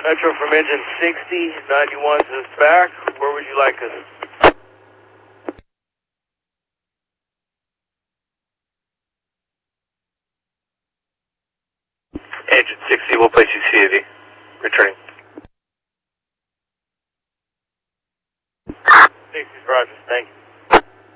Metro from engine 60, 91 is back. Where would you like us? Engine 60, we'll place you CAV. Returning. 60, Roger, thank you.